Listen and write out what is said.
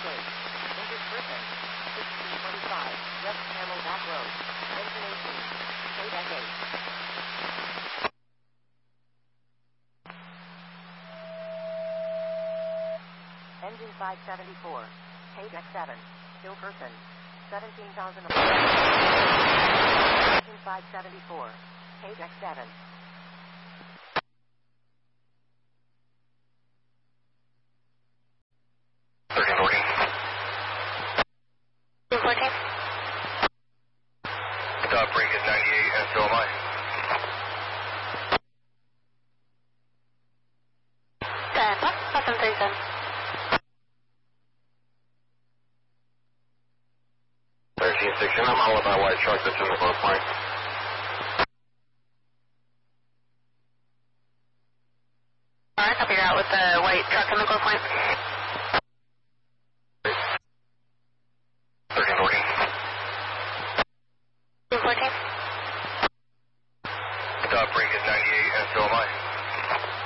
engaged. Injured person. 1625, West Camelback Road. Engine 18. KDEC 8. Engine 574. KDEC 7. Still person. 17,000. Engine 574. KDEC 7. Stop break is 98 and so am I. 737. 1316, I'm all about white truck that's in the close line. Alright, copy that with the white truck in the close line. 1314. 214. Stop break is 98 and so am I.